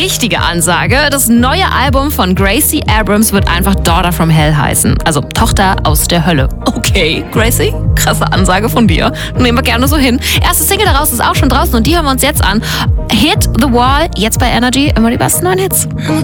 wichtige Ansage. Das neue Album von Gracie Abrams wird einfach Daughter from Hell heißen. Also Tochter aus der Hölle. Okay, Gracie, krasse Ansage von dir. Nehmen wir gerne so hin. Erste Single daraus ist auch schon draußen und die hören wir uns jetzt an. Hit the Wall, jetzt bei Energy, immer die besten neuen Hits.